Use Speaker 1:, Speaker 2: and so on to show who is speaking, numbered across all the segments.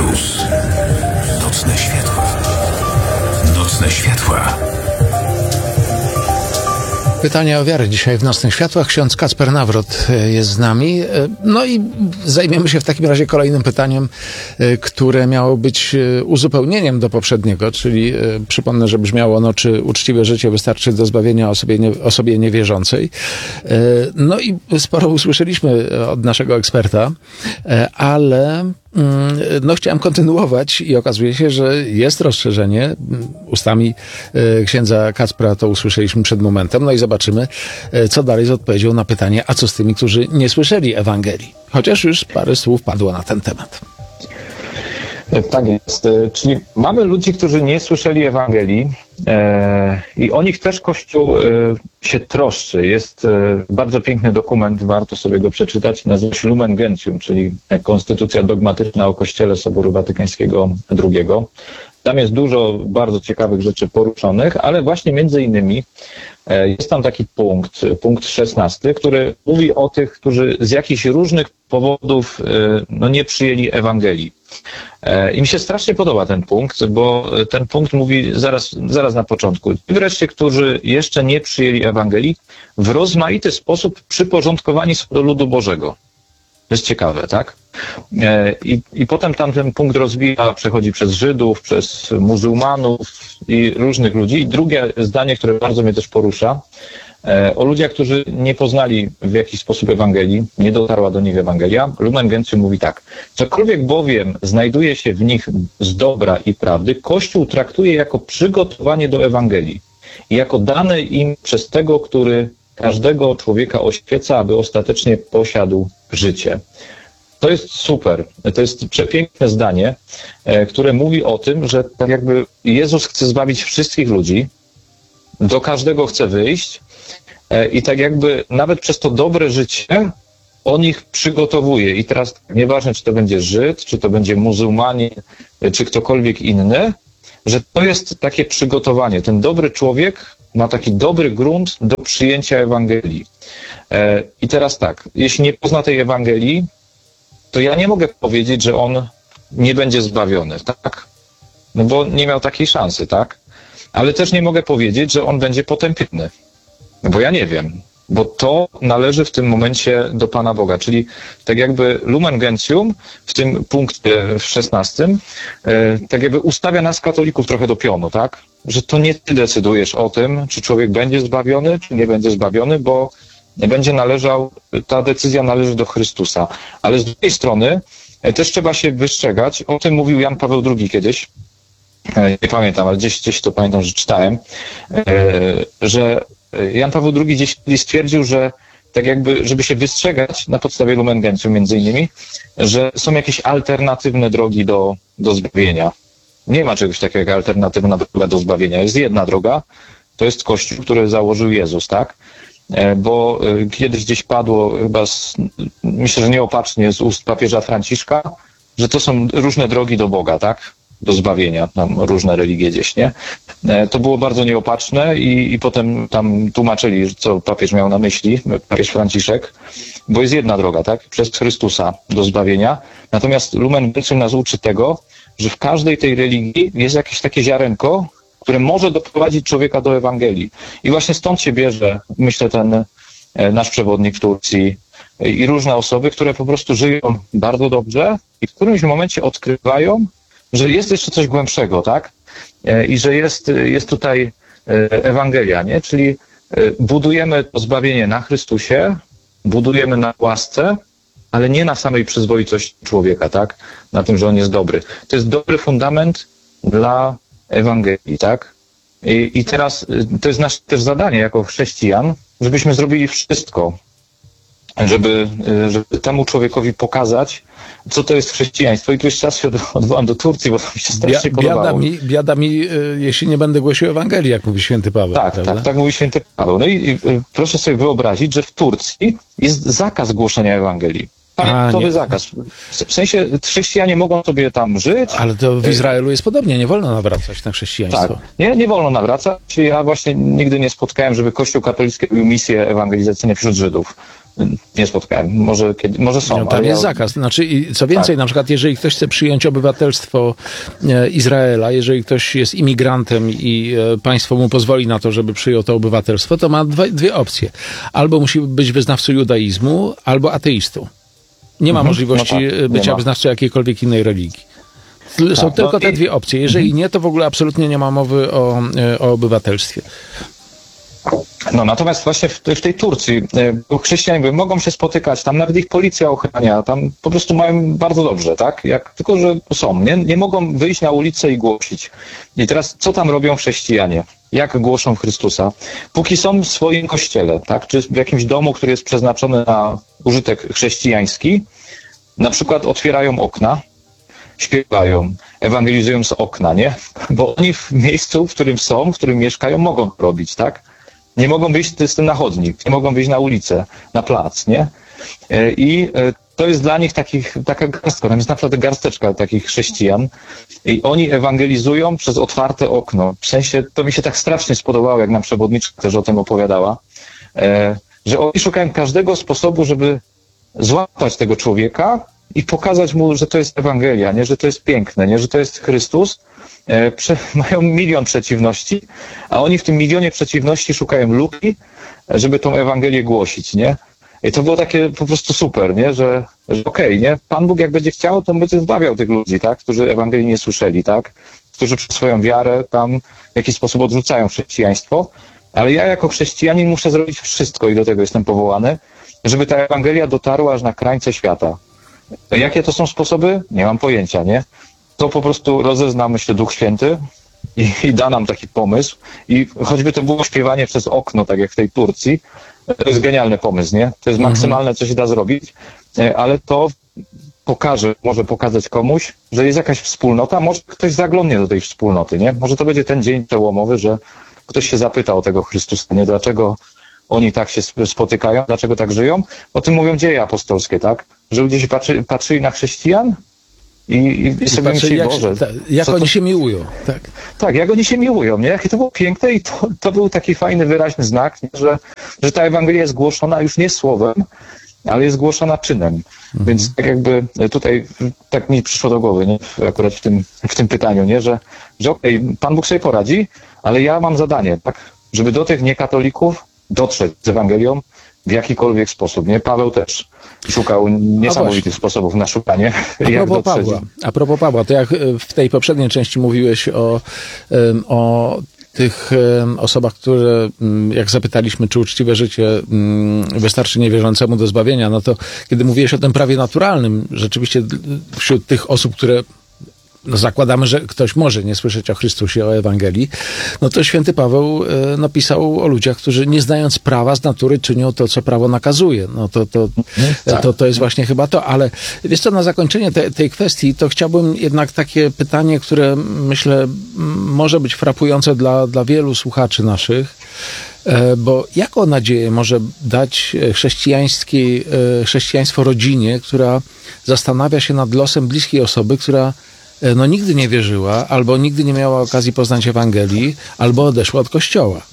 Speaker 1: Plus. Nocne światła. Nocne światła.
Speaker 2: Pytania o wiarę dzisiaj w Nocnych Światłach. Ksiądz Kacper Nawrot jest z nami. No i zajmiemy się w takim razie kolejnym pytaniem, które miało być uzupełnieniem do poprzedniego, czyli przypomnę, że brzmiało ono, czy uczciwe życie wystarczy do zbawienia osobie niewierzącej. No i sporo usłyszeliśmy od naszego eksperta, ale no chciałem kontynuować i okazuje się, że jest rozszerzenie. Ustami księdza Kacpra to usłyszeliśmy przed momentem. No i zobaczymy, co dalej z odpowiedzią na pytanie, a co z tymi, którzy nie słyszeli Ewangelii? Chociaż już parę słów padło na ten temat.
Speaker 3: Tak jest. Czyli mamy ludzi, którzy nie słyszeli Ewangelii i o nich też Kościół się troszczy. Jest bardzo piękny dokument, warto sobie go przeczytać, nazywa się Lumen Gentium, czyli Konstytucja dogmatyczna o Kościele Soboru Watykańskiego II. Tam jest dużo bardzo ciekawych rzeczy poruszonych, ale właśnie między innymi jest tam taki punkt 16, który mówi o tych, którzy z jakichś różnych powodów nie przyjęli Ewangelii. I mi się strasznie podoba ten punkt, bo ten punkt mówi zaraz na początku. Ci wreszcie, którzy jeszcze nie przyjęli Ewangelii, w rozmaity sposób przyporządkowani są do ludu Bożego. To jest ciekawe, tak? I potem tamten punkt rozwija, przechodzi przez Żydów, przez muzułmanów i różnych ludzi. I drugie zdanie, które bardzo mnie też porusza, o ludziach, którzy nie poznali w jakiś sposób Ewangelii, nie dotarła do nich Ewangelia. Lumen Gentium mówi tak. Cokolwiek bowiem znajduje się w nich z dobra i prawdy, Kościół traktuje jako przygotowanie do Ewangelii i jako dane im przez tego, który każdego człowieka oświeca, aby ostatecznie posiadł życie. To jest super. To jest przepiękne zdanie, które mówi o tym, że tak jakby Jezus chce zbawić wszystkich ludzi, do każdego chce wyjść i tak jakby nawet przez to dobre życie on ich przygotowuje. I teraz nieważne, czy to będzie Żyd, czy to będzie muzułmanin, czy ktokolwiek inny, że to jest takie przygotowanie. Ten dobry człowiek ma taki dobry grunt do przyjęcia Ewangelii. I teraz tak, jeśli nie pozna tej Ewangelii, to ja nie mogę powiedzieć, że on nie będzie zbawiony, tak? No bo nie miał takiej szansy, tak? Ale też nie mogę powiedzieć, że on będzie potępiony. No bo ja nie wiem. Bo to należy w tym momencie do Pana Boga. Czyli tak jakby Lumen Gentium w tym punkcie 16 tak jakby ustawia nas katolików trochę do pionu, tak? Że to nie ty decydujesz o tym, czy człowiek będzie zbawiony, czy nie będzie zbawiony, bo ta decyzja należy do Chrystusa. Ale z drugiej strony też trzeba się wystrzegać. O tym mówił Jan Paweł II kiedyś. Nie pamiętam, ale gdzieś to pamiętam, że czytałem, że Jan Paweł II gdzieś stwierdził, że tak jakby, żeby się wystrzegać na podstawie Lumen Gentium między innymi, że są jakieś alternatywne drogi do zbawienia. Nie ma czegoś takiego jak alternatywna droga do zbawienia. Jest jedna droga, to jest Kościół, który założył Jezus, tak? Bo kiedyś gdzieś padło, chyba myślę, że nieopatrznie z ust papieża Franciszka, że to są różne drogi do Boga, tak? Do zbawienia, tam różne religie gdzieś, nie? To było bardzo nieopatrzne i potem tam tłumaczyli, co papież miał na myśli, papież Franciszek, bo jest jedna droga, tak? Przez Chrystusa do zbawienia. Natomiast Lumen Gentium nas uczy tego, że w każdej tej religii jest jakieś takie ziarenko, które może doprowadzić człowieka do Ewangelii. I właśnie stąd się bierze, myślę, ten nasz przewodnik w Turcji i różne osoby, które po prostu żyją bardzo dobrze i w którymś momencie odkrywają, że jest jeszcze coś głębszego, tak? I że jest tutaj Ewangelia, nie? Czyli budujemy to zbawienie na Chrystusie, budujemy na łasce, ale nie na samej przyzwoitości człowieka, tak? Na tym, że on jest dobry. To jest dobry fundament dla Ewangelii, tak? I teraz to jest nasze też zadanie jako chrześcijan, żebyśmy zrobili wszystko, żeby temu człowiekowi pokazać, co to jest chrześcijaństwo. I tu jeszcze raz się odwołam do Turcji, bo to mi się strasznie podobało.
Speaker 2: Biada mi, jeśli nie będę głosił Ewangelii, jak mówi święty Paweł.
Speaker 3: Tak mówi święty Paweł. No i proszę sobie wyobrazić, że w Turcji jest zakaz głoszenia Ewangelii. Pamiętowy zakaz. W sensie chrześcijanie mogą sobie tam żyć.
Speaker 2: Ale to w Izraelu jest podobnie, nie wolno nawracać na chrześcijaństwo.
Speaker 3: Tak, nie wolno nawracać. Ja właśnie nigdy nie spotkałem, żeby Kościół katolicki robił misje ewangelizacyjne wśród Żydów. nie spotkałem. Może są.
Speaker 2: No, tam jest zakaz. Znaczy, co więcej, na przykład, jeżeli ktoś chce przyjąć obywatelstwo Izraela, jeżeli ktoś jest imigrantem i państwo mu pozwoli na to, żeby przyjął to obywatelstwo, to ma dwie opcje. Albo musi być wyznawcą judaizmu, albo ateistą. Nie ma możliwości bycia wyznawcą jakiejkolwiek innej religii. Są tylko te dwie opcje. Jeżeli nie, to w ogóle absolutnie nie ma mowy o obywatelstwie.
Speaker 3: No natomiast właśnie w tej Turcji chrześcijanie mogą się spotykać, tam nawet ich policja ochrania, tam po prostu mają bardzo dobrze, tak? Tylko, że są, nie mogą wyjść na ulicę i głosić. I teraz co tam robią chrześcijanie? Jak głoszą Chrystusa? Póki są w swoim kościele, tak? Czy w jakimś domu, który jest przeznaczony na użytek chrześcijański, na przykład otwierają okna, śpiewają, ewangelizują z okna, nie? Bo oni w miejscu, w którym są, w którym mieszkają, mogą to robić, tak? Nie mogą wyjść z tym na chodnik, nie mogą wyjść na ulicę, na plac, nie? I to jest dla nich taka garstka, tam jest naprawdę garsteczka takich chrześcijan i oni ewangelizują przez otwarte okno. W sensie, to mi się tak strasznie spodobało, jak nam przewodniczka też o tym opowiadała, że oni szukają każdego sposobu, żeby złapać tego człowieka i pokazać mu, że to jest Ewangelia, nie? Że to jest piękne, nie? Że to jest Chrystus. Mają milion przeciwności, a oni w tym milionie przeciwności szukają luki, żeby tą Ewangelię głosić, nie? I to było takie po prostu super, nie? Że okej, nie? Pan Bóg jak będzie chciał, to będzie zbawiał tych ludzi, tak? Którzy Ewangelii nie słyszeli, tak? Którzy przez swoją wiarę tam w jakiś sposób odrzucają chrześcijaństwo, ale ja jako chrześcijanin muszę zrobić wszystko i do tego jestem powołany, żeby ta Ewangelia dotarła aż na krańce świata. Jakie to są sposoby? Nie mam pojęcia, nie? To po prostu rozezna, myślę, Duch Święty i da nam taki pomysł. I choćby to było śpiewanie przez okno, tak jak w tej Turcji, to jest genialny pomysł, nie? To jest maksymalne, co się da zrobić, ale to może pokazać komuś, że jest jakaś wspólnota, może ktoś zaglądnie do tej wspólnoty, nie? Może to będzie ten dzień przełomowy, że ktoś się zapyta o tego Chrystusa, nie? Dlaczego oni tak się spotykają, dlaczego tak żyją? O tym mówią dzieje apostolskie, tak? Że ludzie się patrzyli na chrześcijan i sobie myśleli, Boże,
Speaker 2: jak oni się miłują.
Speaker 3: Tak, jak oni się miłują, nie? Jakie to było piękne i to był taki fajny, wyraźny znak, nie? Że ta Ewangelia jest głoszona już nie słowem, ale jest głoszona czynem. Więc tak jakby tutaj tak mi przyszło do głowy, nie? Akurat w tym pytaniu, nie? Że okej, Pan Bóg sobie poradzi, ale ja mam zadanie, tak? Żeby do tych niekatolików dotrzeć z Ewangelią w jakikolwiek sposób, nie? Paweł też szukał niesamowitych sposobów na szukanie.
Speaker 2: A propos Pawła, to jak w tej poprzedniej części mówiłeś o tych osobach, które, jak zapytaliśmy, czy uczciwe życie wystarczy niewierzącemu do zbawienia, no to kiedy mówiłeś o tym prawie naturalnym, rzeczywiście wśród tych osób, które zakładamy, że ktoś może nie słyszeć o Chrystusie, o Ewangelii, no to święty Paweł napisał o ludziach, którzy nie znając prawa z natury czynią to, co prawo nakazuje. No to jest właśnie chyba to. Ale wiesz co, na zakończenie tej kwestii, to chciałbym jednak takie pytanie, które myślę może być frapujące dla wielu słuchaczy naszych, bo jaką nadzieję może dać chrześcijaństwo rodzinie, która zastanawia się nad losem bliskiej osoby, która nigdy nie wierzyła, albo nigdy nie miała okazji poznać Ewangelii, albo odeszła od Kościoła.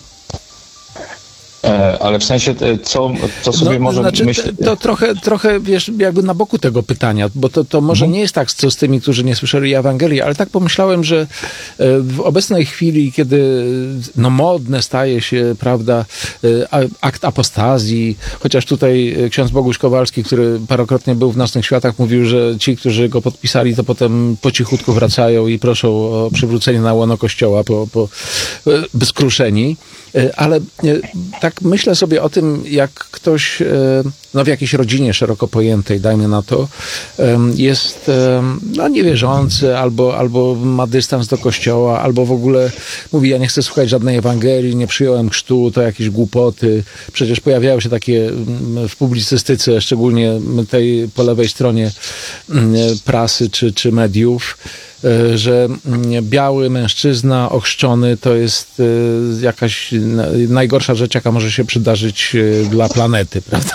Speaker 3: Ale w sensie, co sobie może myśleć?
Speaker 2: To trochę, wiesz, jakby na boku tego pytania, bo to może nie jest tak, co z tymi, którzy nie słyszeli Ewangelii, ale tak pomyślałem, że w obecnej chwili, kiedy modne staje się, prawda, akt apostazji, chociaż tutaj ksiądz Boguś Kowalski, który parokrotnie był w Nocnych Światach, mówił, że ci, którzy go podpisali, to potem po cichutku wracają i proszą o przywrócenie na łono Kościoła skruszeni. Ale tak myślę sobie o tym, jak ktoś w jakiejś rodzinie szeroko pojętej, dajmy na to, jest niewierzący, albo ma dystans do Kościoła, albo w ogóle mówi, ja nie chcę słuchać żadnej Ewangelii, nie przyjąłem chrztu, to jakieś głupoty. Przecież pojawiają się takie w publicystyce, szczególnie tej po lewej stronie prasy czy mediów, że biały mężczyzna ochrzczony to jest jakaś najgorsza rzecz, jaka może się przydarzyć dla planety, prawda?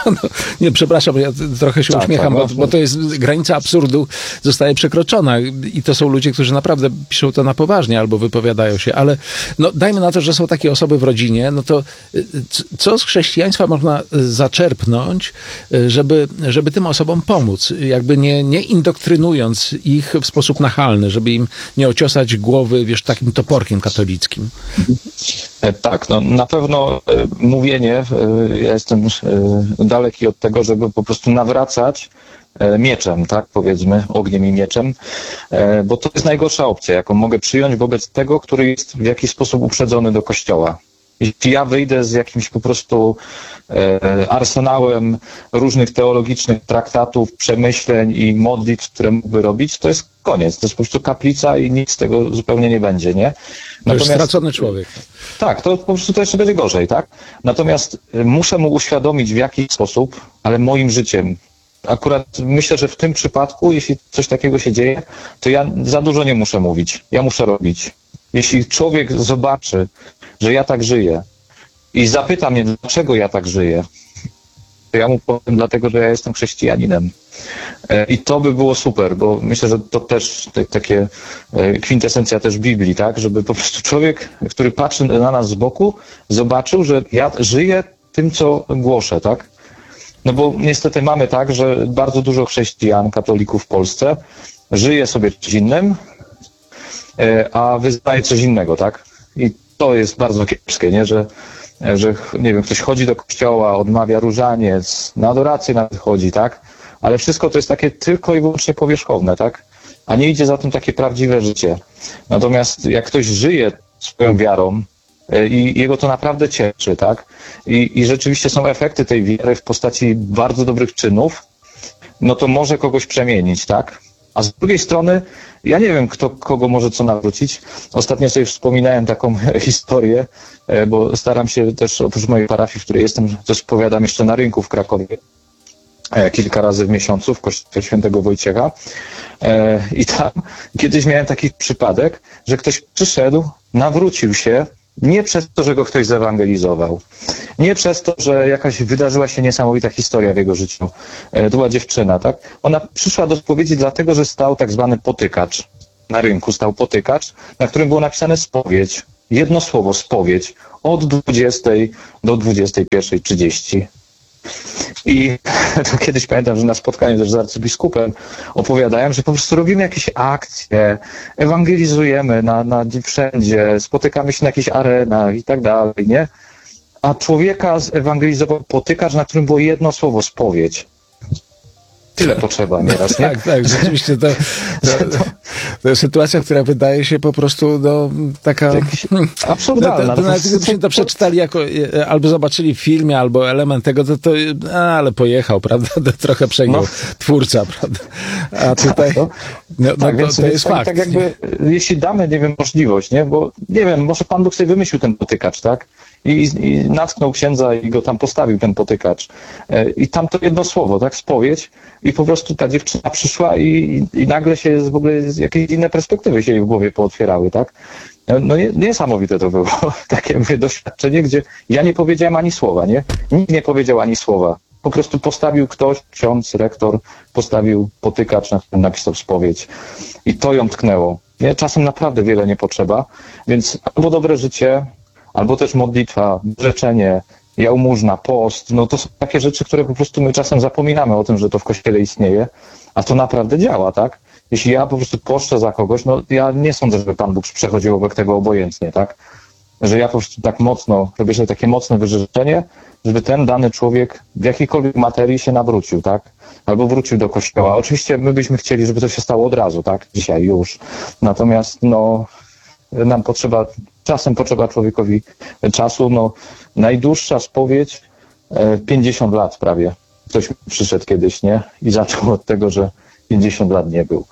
Speaker 2: Nie, przepraszam, ja trochę się uśmiecham, bo to jest granica absurdu zostaje przekroczona i to są ludzie, którzy naprawdę piszą to na poważnie albo wypowiadają się, ale no, dajmy na to, że są takie osoby w rodzinie, no to co z chrześcijaństwa można zaczerpnąć, żeby tym osobom pomóc, jakby nie indoktrynując ich w sposób nachalny, żeby im nie ociosać głowy, wiesz, takim toporkiem katolickim.
Speaker 3: Tak, no na pewno mówienie, ja jestem daleki od tego, żeby po prostu nawracać mieczem, tak, powiedzmy, ogniem i mieczem, bo to jest najgorsza opcja, jaką mogę przyjąć wobec tego, który jest w jakiś sposób uprzedzony do Kościoła. Jeśli ja wyjdę z jakimś po prostu arsenałem różnych teologicznych traktatów, przemyśleń i modlitw, które mógłby robić, to jest koniec. To jest po prostu kaplica i nic z tego zupełnie nie będzie, nie?
Speaker 2: To jest stracony człowiek.
Speaker 3: Tak, to po prostu to jeszcze będzie gorzej, tak? Natomiast muszę mu uświadomić w jaki sposób, ale moim życiem. Akurat myślę, że w tym przypadku, jeśli coś takiego się dzieje, to ja za dużo nie muszę mówić. Ja muszę robić. Jeśli człowiek zobaczy, że ja tak żyję i zapyta mnie, dlaczego ja tak żyję, to ja mu powiem, dlatego, że ja jestem chrześcijaninem. I to by było super, bo myślę, że to też takie kwintesencja też Biblii, tak? Żeby po prostu człowiek, który patrzy na nas z boku, zobaczył, że ja żyję tym, co głoszę, tak? No bo niestety mamy tak, że bardzo dużo chrześcijan, katolików w Polsce żyje sobie czymś innym, a wyznaje coś innego, tak? I to jest bardzo kiepskie, nie? Że nie wiem, ktoś chodzi do kościoła, odmawia różaniec, na adorację nawet chodzi, tak? Ale wszystko to jest takie tylko i wyłącznie powierzchowne, tak? A nie idzie za tym takie prawdziwe życie. Natomiast jak ktoś żyje swoją wiarą i jego to naprawdę cieszy, tak? I rzeczywiście są efekty tej wiary w postaci bardzo dobrych czynów, no to może kogoś przemienić, tak? A z drugiej strony, ja nie wiem, kogo może co nawrócić. Ostatnio sobie wspominałem taką historię, bo staram się też, oprócz mojej parafii, w której jestem, też powiadam jeszcze na rynku w Krakowie kilka razy w miesiącu w kościele Świętego Wojciecha. I tam kiedyś miałem taki przypadek, że ktoś przyszedł, nawrócił się, nie przez to, że go ktoś zewangelizował. Nie przez to, że jakaś wydarzyła się niesamowita historia w jego życiu. To była dziewczyna, tak? Ona przyszła do spowiedzi dlatego, że stał tak zwany potykacz. Na rynku stał potykacz, na którym było napisane spowiedź. Jedno słowo, spowiedź. Od 20 do 21:30. I to kiedyś pamiętam, że na spotkaniu też z arcybiskupem opowiadałem, że po prostu robimy jakieś akcje, ewangelizujemy wszędzie, spotykamy się na jakichś arenach i tak dalej, nie? A człowieka zewangelizował potykacz, na którym było jedno słowo, spowiedź. Tyle potrzeba nieraz, nie?
Speaker 2: Tak, rzeczywiście to jest sytuacja, która wydaje się po prostu taka
Speaker 3: absurdalna.
Speaker 2: Nawet gdybyśmy to przeczytali albo zobaczyli w filmie, albo element tego, ale pojechał, prawda? To trochę przejął twórca, prawda? A tutaj to jest fakt.
Speaker 3: Tak jakby, jeśli damy, nie wiem, możliwość, nie? Bo nie wiem, może Pan Bóg sobie wymyślił ten potykacz, tak? I natknął księdza i go tam postawił, ten potykacz. I tam to jedno słowo, tak? Spowiedź. I po prostu ta dziewczyna przyszła i nagle się w ogóle jakieś inne perspektywy się jej w głowie pootwierały, tak? No niesamowite to było. Takie mówię, doświadczenie, gdzie ja nie powiedziałem ani słowa, nie? Nikt nie powiedział ani słowa. Po prostu postawił ktoś, ksiądz, rektor, postawił potykacz, na którym napisał spowiedź. I to ją tknęło. Nie? Czasem naprawdę wiele nie potrzeba, więc albo dobre życie, albo też modlitwa, rzeczenie, jałmużna, post, no to są takie rzeczy, które po prostu my czasem zapominamy o tym, że to w Kościele istnieje, a to naprawdę działa, tak? Jeśli ja po prostu poszczę za kogoś, no ja nie sądzę, żeby Pan Bóg przechodził obok tego obojętnie, tak? Że ja po prostu tak mocno, robię sobie takie mocne wyrzeczenie, żeby ten dany człowiek w jakiejkolwiek materii się nawrócił, tak? Albo wrócił do Kościoła. Oczywiście my byśmy chcieli, żeby to się stało od razu, tak? Dzisiaj już. Natomiast czasem potrzeba człowiekowi czasu, najdłuższa spowiedź 50 lat prawie. Ktoś przyszedł kiedyś, nie? I zaczął od tego, że 50 lat nie był.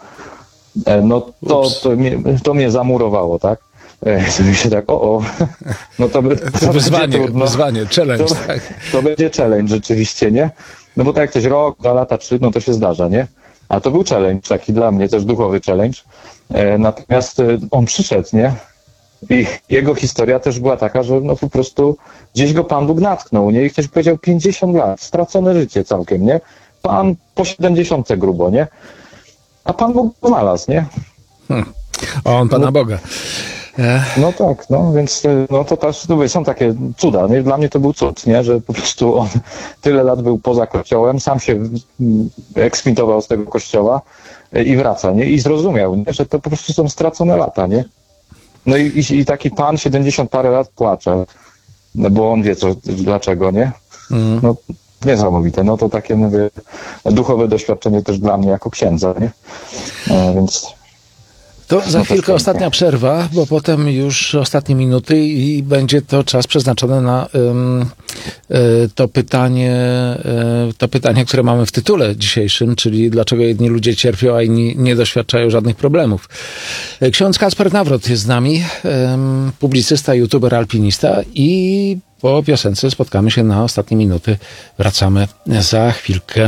Speaker 3: To mnie zamurowało, tak? Sobie się tak, no to
Speaker 2: wyzwanie, challenge, tak?
Speaker 3: To będzie challenge rzeczywiście, nie? No bo tak jak ktoś rok, 2 lata, 3, no to się zdarza, nie? A to był challenge, taki dla mnie też duchowy challenge. Natomiast on przyszedł, nie? I jego historia też była taka, że no po prostu gdzieś go Pan Bóg natknął, nie? I ktoś powiedział 50 lat, stracone życie całkiem, nie? Pan po 70 grubo, nie? A Pan Bóg go znalazł, nie?
Speaker 2: O, on Pana Boga.
Speaker 3: No tak, no więc no to też są takie cuda. Nie? Dla mnie to był cud, nie? Że po prostu on tyle lat był poza kościołem, sam się eksmitował z tego kościoła i wraca, nie? I zrozumiał, nie? Że to po prostu są stracone lata, nie? No i taki pan 70 parę lat płacze, no bo on wie dlaczego, nie? No niesamowite, no to takie, mówię, duchowe doświadczenie też dla mnie jako księdza, nie? Więc...
Speaker 2: To za chwilkę ostatnia przerwa, bo potem już ostatnie minuty i będzie to czas przeznaczony na to pytanie, które mamy w tytule dzisiejszym, czyli dlaczego jedni ludzie cierpią, a inni nie doświadczają żadnych problemów. Ksiądz Kacper Nawrot jest z nami, publicysta, youtuber, alpinista i po piosence spotkamy się na ostatnie minuty. Wracamy za chwilkę.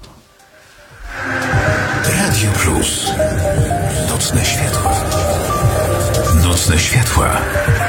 Speaker 1: Radio Plus. Nocne światła. Nocne światła.